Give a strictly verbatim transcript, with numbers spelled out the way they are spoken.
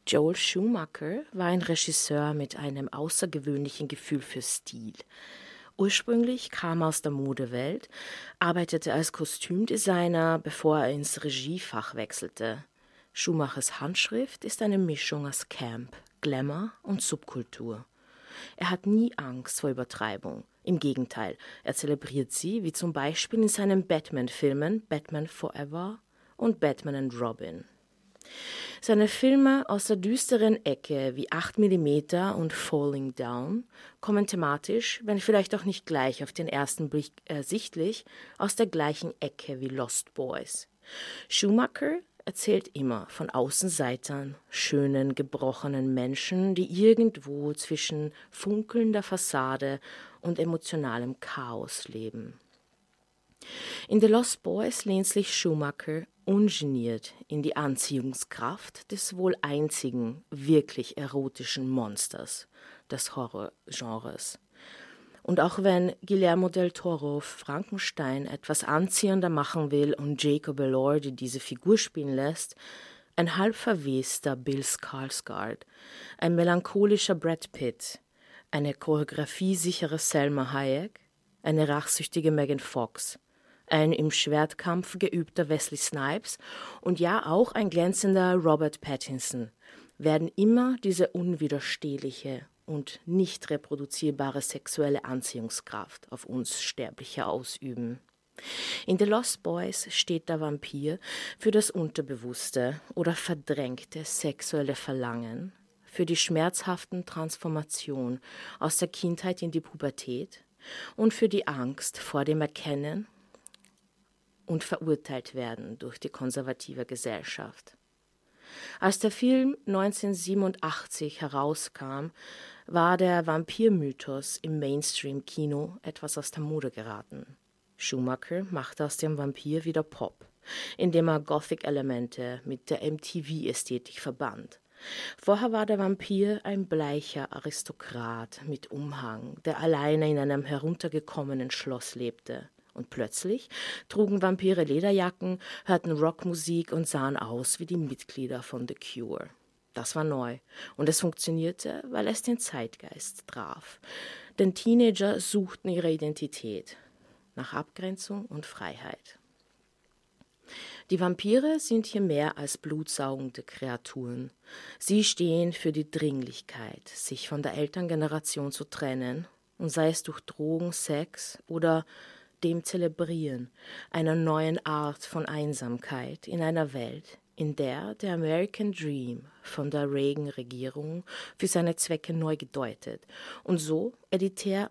Joel Schumacher war ein Regisseur mit einem außergewöhnlichen Gefühl für Stil. Ursprünglich kam er aus der Modewelt, arbeitete als Kostümdesigner, bevor er ins Regiefach wechselte. Schumachers Handschrift ist eine Mischung aus Camp, Glamour und Subkultur. Er hat nie Angst vor Übertreibung. Im Gegenteil, er zelebriert sie, wie zum Beispiel in seinen Batman-Filmen Batman Forever und Batman and Robin. Seine Filme aus der düsteren Ecke wie acht Millimeter und Falling Down kommen thematisch, wenn vielleicht auch nicht gleich auf den ersten Blick ersichtlich, aus der gleichen Ecke wie Lost Boys. Schumacher erzählt immer von Außenseitern, schönen, gebrochenen Menschen, die irgendwo zwischen funkelnder Fassade und emotionalem Chaos leben. In The Lost Boys lehnt sich Schumacher ungeniert in die Anziehungskraft des wohl einzigen, wirklich erotischen Monsters des Horrorgenres. Und auch wenn Guillermo del Toro Frankenstein etwas anziehender machen will und Jacob Elordi diese Figur spielen lässt, ein halb verwester Bill Skarsgård, ein melancholischer Brad Pitt, eine choreografiesichere Selma Hayek, eine rachsüchtige Megan Fox, ein im Schwertkampf geübter Wesley Snipes und ja auch ein glänzender Robert Pattinson werden immer diese unwiderstehliche und nicht reproduzierbare sexuelle Anziehungskraft auf uns Sterbliche ausüben. In The Lost Boys steht der Vampir für das unterbewusste oder verdrängte sexuelle Verlangen, für die schmerzhaften Transformationen aus der Kindheit in die Pubertät und für die Angst vor dem Erkennen und verurteilt werden durch die konservative Gesellschaft. Als der Film neunzehnhundertsiebenundachtzig herauskam, war der Vampirmythos im Mainstream-Kino etwas aus der Mode geraten. Schumacher machte aus dem Vampir wieder Pop, indem er Gothic-Elemente mit der M T V-Ästhetik verband. Vorher war der Vampir ein bleicher Aristokrat mit Umhang, der alleine in einem heruntergekommenen Schloss lebte. Und plötzlich trugen Vampire Lederjacken, hörten Rockmusik und sahen aus wie die Mitglieder von The Cure. Das war neu und es funktionierte, weil es den Zeitgeist traf. Denn Teenager suchten ihre Identität nach Abgrenzung und Freiheit. Die Vampire sind hier mehr als blutsaugende Kreaturen. Sie stehen für die Dringlichkeit, sich von der Elterngeneration zu trennen, und sei es durch Drogen, Sex oder dem Zelebrieren einer neuen Art von Einsamkeit in einer Welt, in der der American Dream von der Reagan-Regierung für seine Zwecke neu gedeutet und so elitär